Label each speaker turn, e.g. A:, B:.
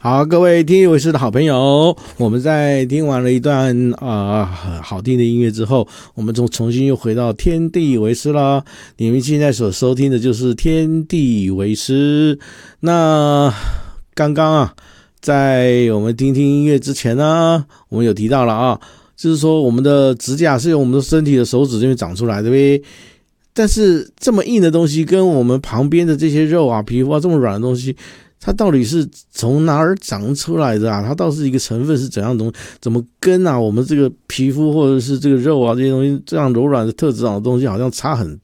A: 好，各位听一为师的好朋友，我们在听完了一段好听的音乐之后，我们重新又回到天地为师啦。你们现在所收听的就是天地为师。那刚刚在我们听音乐之前呢，我们有提到了就是说我们的指甲是由我们的身体的手指这边长出来的呗。但是这么硬的东西跟我们旁边的这些肉皮肤这么软的东西，它到底是从哪儿长出来的它到底是一个成分是怎样的东西？怎么跟我们这个皮肤或者是这个肉这些东西这样柔软的特质的东西好像差很多？